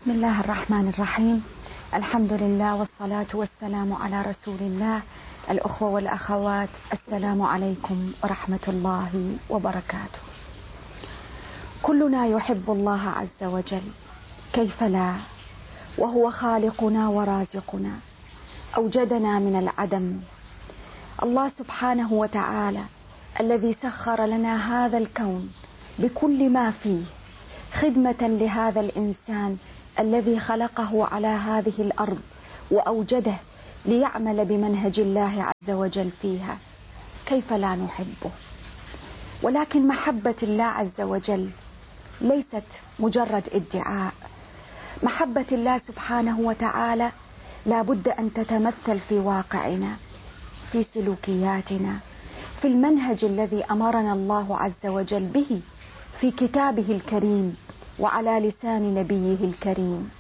بسم الله الرحمن الرحيم. الحمد لله والصلاة والسلام على رسول الله. الأخوة والأخوات، السلام عليكم ورحمة الله وبركاته. كلنا يحب الله عز وجل، كيف لا؟ وهو خالقنا ورازقنا، أوجدنا من العدم. الله سبحانه وتعالى الذي سخر لنا هذا الكون بكل ما فيه خدمة لهذا الإنسان الذي خلقه على هذه الأرض وأوجده ليعمل بمنهج الله عز وجل فيها، كيف لا نحبه؟ ولكن محبة الله عز وجل ليست مجرد ادعاء. محبة الله سبحانه وتعالى لا بد أن تتمثل في واقعنا، في سلوكياتنا، في المنهج الذي أمرنا الله عز وجل به في كتابه الكريم وعلى لسان نبيه الكريم.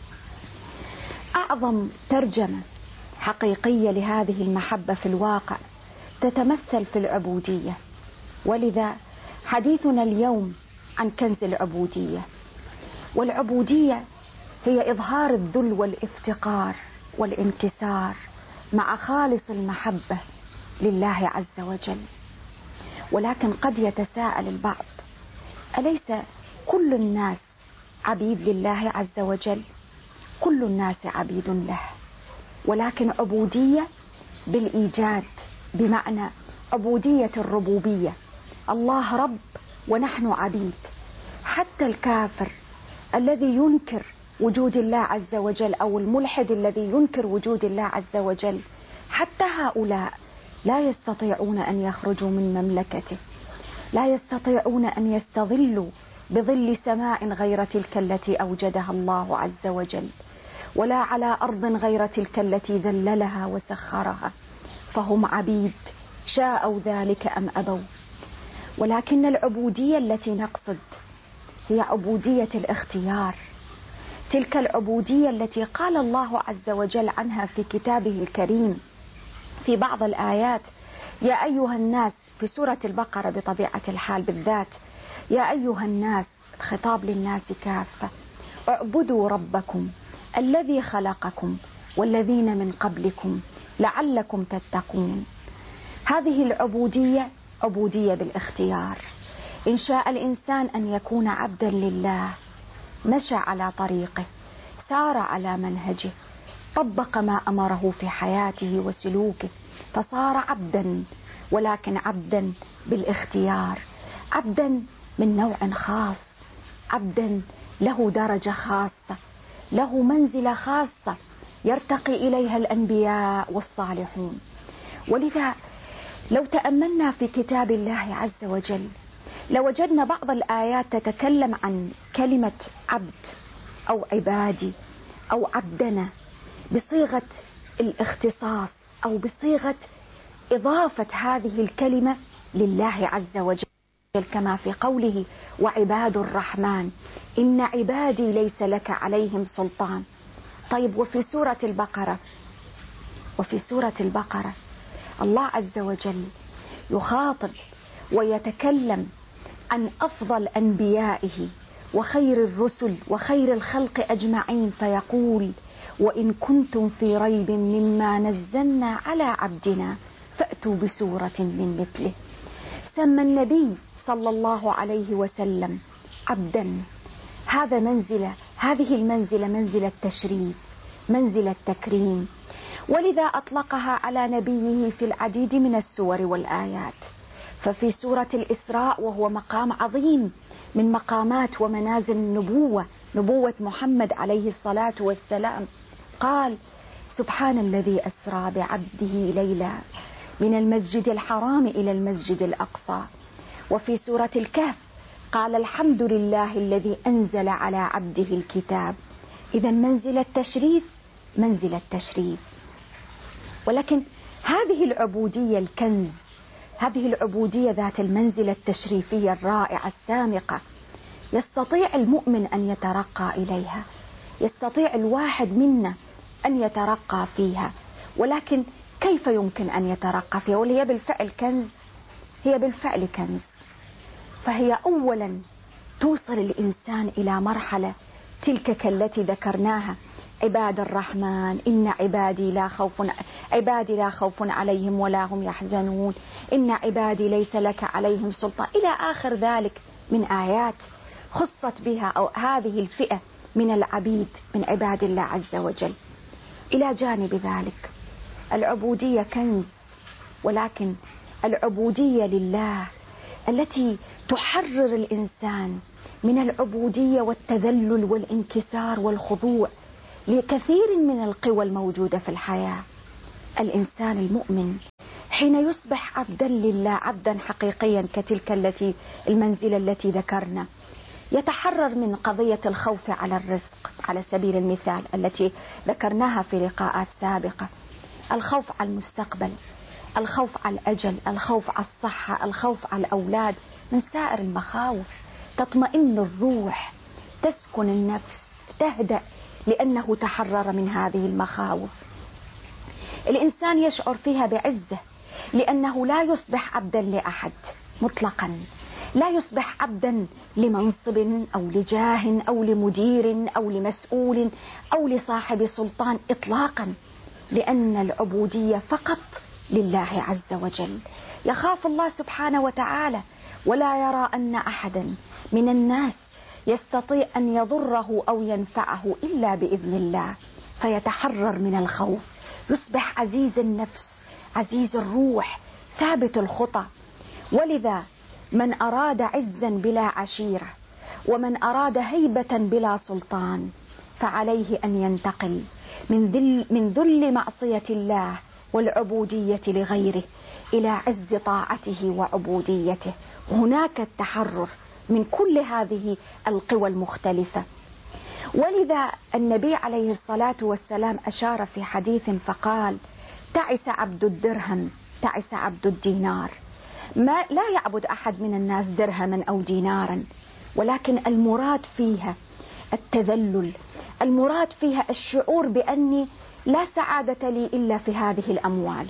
أعظم ترجمة حقيقية لهذه المحبة في الواقع تتمثل في العبودية، ولذا حديثنا اليوم عن كنز العبودية. والعبودية هي إظهار الذل والافتقار والانكسار مع خالص المحبة لله عز وجل. ولكن قد يتساءل البعض: أليس كل الناس عبيد لله عز وجل؟ كل الناس عبيد له، ولكن عبودية بالإيجاد، بمعنى عبودية الربوبية. الله رب ونحن عبيد. حتى الكافر الذي ينكر وجود الله عز وجل أو الملحد الذي ينكر وجود الله عز وجل، حتى هؤلاء لا يستطيعون أن يخرجوا من مملكته، لا يستطيعون أن يستظلوا بظل سماء غير تلك التي أوجدها الله عز وجل، ولا على أرض غير تلك التي ذللها وسخرها، فهم عبيد شاءوا ذلك أم أبوا. ولكن العبودية التي نقصد هي عبودية الاختيار، تلك العبودية التي قال الله عز وجل عنها في كتابه الكريم في بعض الآيات: يا أيها الناس، في سورة البقرة بطبيعة الحال بالذات: يا أيها الناس، خطاب للناس كافة، اعبدوا ربكم الذي خلقكم والذين من قبلكم لعلكم تتقون. هذه العبودية عبودية بالاختيار. إن شاء الإنسان أن يكون عبدا لله، مشى على طريقه، سار على منهجه، طبق ما أمره في حياته وسلوكه، فصار عبدا، ولكن عبدا بالاختيار، عبدا من نوع خاص، عبدا له درجة خاصة، له منزلة خاصة يرتقي إليها الأنبياء والصالحون. ولذا لو تأملنا في كتاب الله عز وجل لوجدنا بعض الآيات تتكلم عن كلمة عبد أو عبادي أو عبدنا بصيغة الاختصاص أو بصيغة إضافة هذه الكلمة لله عز وجل، كما في قوله: وعباد الرحمن إن عبادي ليس لك عليهم سلطان. طيب، وفي سورة البقرة الله عز وجل يخاطب ويتكلم عن أفضل أنبيائه وخير الرسل وخير الخلق أجمعين، فيقول: وإن كنتم في ريب مما نزلنا على عبدنا فأتوا بسورة من مثله. سمى النبي صلى الله عليه وسلم عبدا. هذه المنزلة منزلة تشريف، منزلة تكريم، ولذا أطلقها على نبيه في العديد من السور والآيات. ففي سورة الإسراء، وهو مقام عظيم من مقامات ومنازل النبوة، نبوة محمد عليه الصلاة والسلام، قال: سبحان الذي أسرى بعبده ليلا من المسجد الحرام إلى المسجد الأقصى. وفي سورة الكهف قال: الحمد لله الذي أنزل على عبده الكتاب. إذا منزلة تشريف، منزلة تشريف. ولكن هذه العبودية الكنز، هذه العبودية ذات المنزلة التشريفية الرائعة السامقة، يستطيع المؤمن أن يترقى إليها، يستطيع الواحد منا أن يترقى فيها. ولكن كيف يمكن أن يترقى فيها؟ وهي بالفعل كنز، هي بالفعل كنز. فهي أولا توصل الإنسان إلى مرحلة تلك كالتي ذكرناها: عباد الرحمن إن عبادي لا خوف عليهم ولا هم يحزنون، إن عبادي ليس لك عليهم سلطان، إلى آخر ذلك من آيات خصت بها أو هذه الفئة من العبيد من عباد الله عز وجل. إلى جانب ذلك العبودية كنز، ولكن العبودية لله التي تحرر الإنسان من العبودية والتذلل والانكسار والخضوع لكثير من القوى الموجودة في الحياة. الإنسان المؤمن حين يصبح عبدا لله، عبدا حقيقيا كتلك المنزلة التي ذكرنا، يتحرر من قضية الخوف على الرزق على سبيل المثال التي ذكرناها في لقاءات سابقة، الخوف على المستقبل، الخوف على الأجل، الخوف على الصحة، الخوف على الأولاد، من سائر المخاوف. تطمئن الروح، تسكن النفس، تهدأ، لأنه تحرر من هذه المخاوف. الإنسان يشعر فيها بعزة، لأنه لا يصبح عبدا لأحد مطلقا، لا يصبح عبدا لمنصب أو لجاه أو لمدير أو لمسؤول أو لصاحب سلطان إطلاقا، لأن العبودية فقط لله عز وجل. يخاف الله سبحانه وتعالى، ولا يرى أن أحدا من الناس يستطيع أن يضره أو ينفعه إلا بإذن الله، فيتحرر من الخوف، يصبح عزيز النفس، عزيز الروح، ثابت الخطى. ولذا من أراد عزا بلا عشيرة، ومن أراد هيبة بلا سلطان، فعليه أن ينتقل من ذل معصية الله والعبودية لغيره إلى عز طاعته وعبوديته. هناك التحرر من كل هذه القوى المختلفة. ولذا النبي عليه الصلاة والسلام أشار في حديث فقال: تعس عبد الدرهم، تعس عبد الدينار. ما لا يعبد أحد من الناس درهما أو دينارا، ولكن المراد فيها التذلل، المراد فيها الشعور بأني لا سعادة لي إلا في هذه الأموال.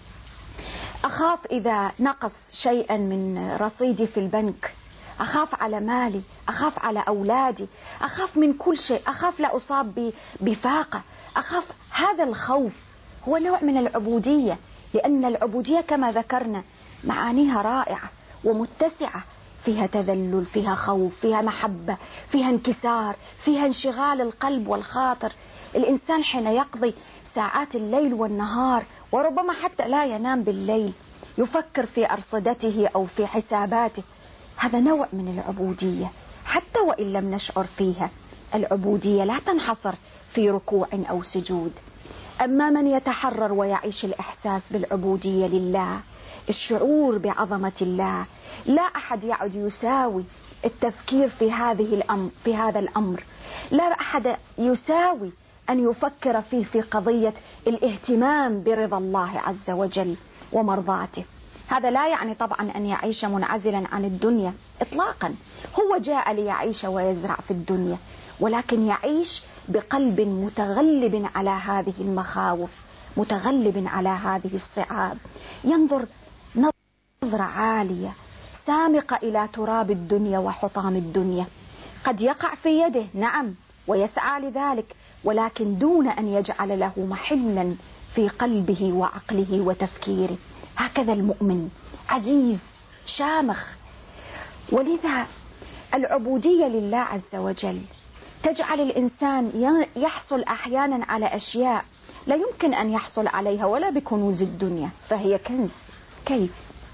أخاف إذا نقص شيئا من رصيدي في البنك، أخاف على مالي، أخاف على أولادي، أخاف من كل شيء، أخاف لا أصاب بفاقة، أخاف. هذا الخوف هو نوع من العبودية، لأن العبودية كما ذكرنا معانيها رائعة ومتسعة، فيها تذلل، فيها خوف، فيها محبة، فيها انكسار، فيها انشغال القلب والخاطر. الإنسان حين يقضي ساعات الليل والنهار، وربما حتى لا ينام بالليل، يفكر في أرصدته أو في حساباته، هذا نوع من العبودية حتى وإن لم نشعر فيها. العبودية لا تنحصر في ركوع أو سجود. أما من يتحرر ويعيش الإحساس بالعبودية لله، الشعور بعظمة الله، لا أحد يعد يساوي التفكير في هذا الأمر، لا أحد يساوي أن يفكر فيه في قضية الاهتمام برضا الله عز وجل ومرضاته. هذا لا يعني طبعا أن يعيش منعزلا عن الدنيا إطلاقا، هو جاء ليعيش ويزرع في الدنيا، ولكن يعيش بقلب متغلب على هذه المخاوف، متغلب على هذه الصعاب، ينظر نظرة عالية سامقة إلى تراب الدنيا وحطام الدنيا. قد يقع في يده نعم ويسعى لذلك، ولكن دون أن يجعل له محلا في قلبه وعقله وتفكيره. هكذا المؤمن عزيز شامخ. ولذا العبودية لله عز وجل تجعل الإنسان يحصل أحيانا على أشياء لا يمكن أن يحصل عليها ولا بكنوز الدنيا، فهي كنز. كيف؟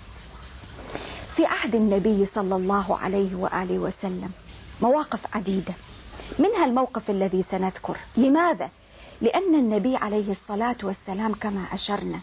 في عهد النبي صلى الله عليه وآله وسلم مواقف عديدة، منها الموقف الذي سنذكر. لماذا؟ لأن النبي عليه الصلاة والسلام كما أشرنا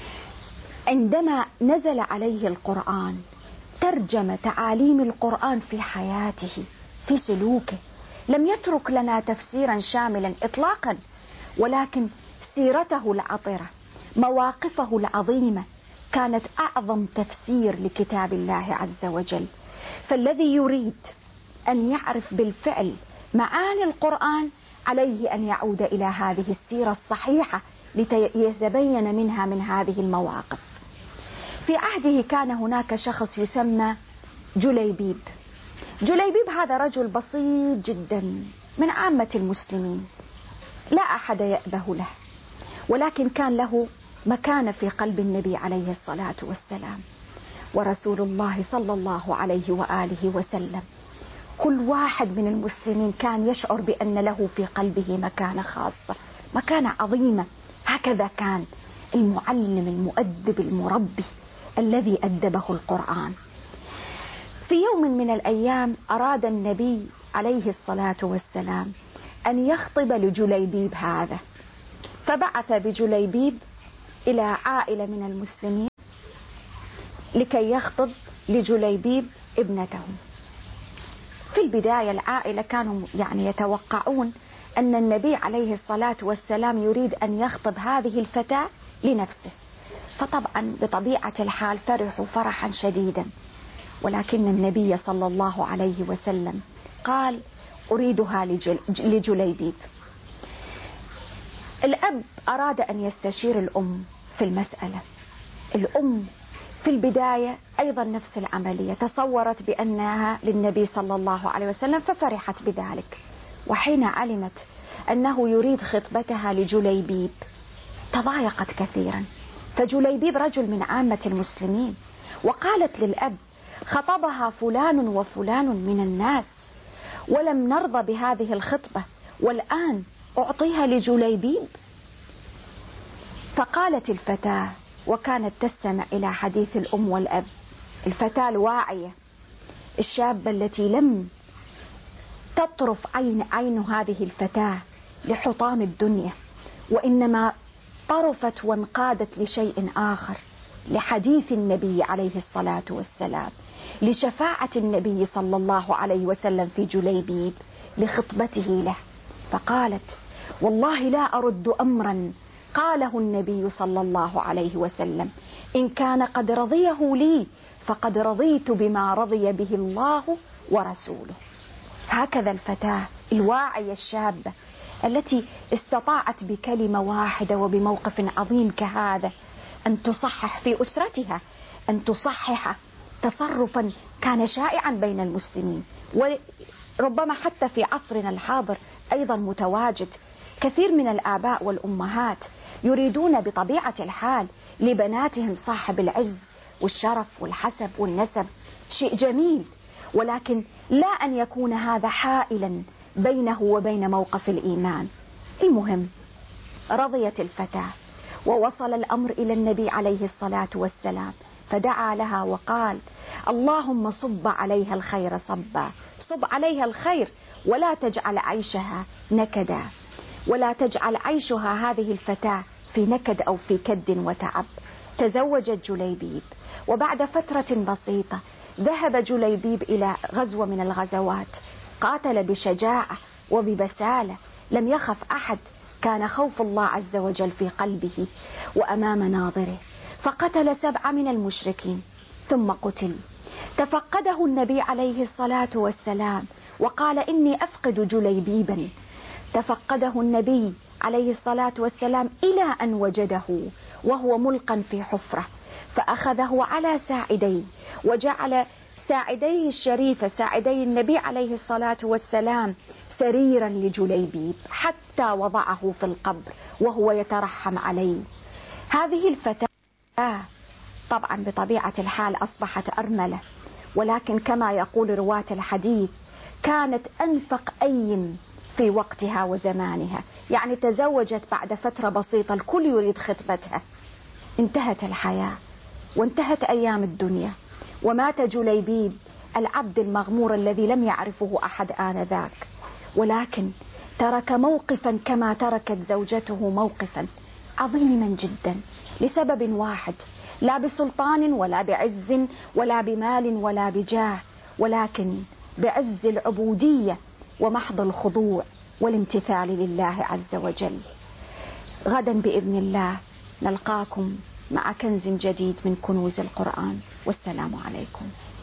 عندما نزل عليه القرآن ترجم تعاليم القرآن في حياته، في سلوكه، لم يترك لنا تفسيرا شاملا إطلاقا، ولكن سيرته العطرة، مواقفه العظيمة كانت أعظم تفسير لكتاب الله عز وجل. فالذي يريد أن يعرف بالفعل معاني القرآن عليه أن يعود إلى هذه السيرة الصحيحة ليتبين منها من هذه المواقف. في عهده كان هناك شخص يسمى جليبيب. جليبيب هذا رجل بسيط جدا، من عامة المسلمين، لا أحد يأبه له، ولكن كان له مكانة في قلب النبي عليه الصلاة والسلام. ورسول الله صلى الله عليه وآله وسلم كل واحد من المسلمين كان يشعر بأن له في قلبه مكانة خاصة، مكانة عظيمة. هكذا كان المعلم المؤدب المربي الذي أدبه القرآن. في يوم من الأيام أراد النبي عليه الصلاة والسلام أن يخطب لجليبيب هذا، فبعث بجليبيب إلى عائلة من المسلمين لكي يخطب لجليبيب ابنتهم. في البداية العائلة كانوا يتوقعون أن النبي عليه الصلاة والسلام يريد أن يخطب هذه الفتاة لنفسه، فطبعا بطبيعة الحال فرحوا فرحا شديدا، ولكن النبي صلى الله عليه وسلم قال أريدها لجليبيب. الأب أراد أن يستشير الأم في المسألة. الأم في البداية أيضا نفس العملية، تصورت بأنها للنبي صلى الله عليه وسلم ففرحت بذلك، وحين علمت أنه يريد خطبتها لجليبيب تضايقت كثيرا. فجليبيب رجل من عامة المسلمين، وقالت للأب خطبها فلان وفلان من الناس ولم نرضى بهذه الخطبة، والآن أعطيها لجليبيب. فقالت الفتاة وكانت تستمع إلى حديث الأم والأب، الفتاة الواعية الشابة التي لم تطرف عين هذه الفتاة لحطام الدنيا، وإنما طرفت وانقادت لشيء آخر، لحديث النبي عليه الصلاة والسلام، لشفاعة النبي صلى الله عليه وسلم في جليبيب، لخطبته له. فقالت والله لا أرد أمرا قاله النبي صلى الله عليه وسلم، إن كان قد رضيه لي فقد رضيت بما رضي به الله ورسوله. هكذا الفتاة الواعية الشابة التي استطاعت بكلمة واحدة وبموقف عظيم كهذا أن تصحح في أسرتها، أن تصحح تصرفا كان شائعا بين المسلمين، وربما حتى في عصرنا الحاضر أيضا متواجد. كثير من الآباء والأمهات يريدون بطبيعة الحال لبناتهم صاحب العز والشرف والحسب والنسب، شيء جميل، ولكن لا أن يكون هذا حائلا بينه وبين موقف الإيمان. المهم رضيت الفتاة، ووصل الأمر إلى النبي عليه الصلاة والسلام، فدعا لها وقال اللهم صب عليها الخير صبا، صب عليها الخير ولا تجعل عيشها نكدا، ولا تجعل عيشها هذه الفتاة في نكد أو في كد وتعب. تزوجت جليبيب، وبعد فترة بسيطة ذهب جليبيب إلى غزوة من الغزوات، قاتل بشجاعة وببسالة، لم يخف أحد، كان خوف الله عز وجل في قلبه وأمام ناظره، فقتل 7 من المشركين ثم قتل. تفقده النبي عليه الصلاة والسلام وقال إني أفقد جليبيبا. تفقده النبي عليه الصلاة والسلام إلى أن وجده وهو ملقا في حفرة، فأخذه على ساعديه وجعل ساعديه الشريفة، ساعدي النبي عليه الصلاة والسلام، سريرا لجليبيب حتى وضعه في القبر وهو يترحم عليه. هذه الفتاة طبعا بطبيعة الحال أصبحت أرملة، ولكن كما يقول رواة الحديث كانت أنفق أي في وقتها وزمانها، يعني تزوجت بعد فترة بسيطة، الكل يريد خطبتها. انتهت الحياة وانتهت أيام الدنيا، ومات جليبيب العبد المغمور الذي لم يعرفه أحد آنذاك، ولكن ترك موقفا كما تركت زوجته موقفا عظيما جدا، لسبب واحد، لا بسلطان ولا بعز ولا بمال ولا بجاه، ولكن بعز العبودية ومحض الخضوع والامتثال لله عز وجل. غدا بإذن الله نلقاكم مع كنز جديد من كنوز القرآن، والسلام عليكم.